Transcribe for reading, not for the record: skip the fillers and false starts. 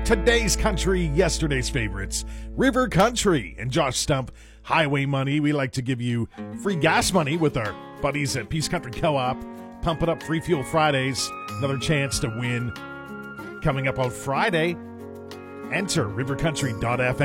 Today's country, yesterday's favorites. River Country and Josh Stump. Highway money. We like to give you free gas money with our buddies at Peace Country Co-op. Pump it up, Free Fuel Fridays. Another chance to win coming up on Friday. Enter rivercountry.fm.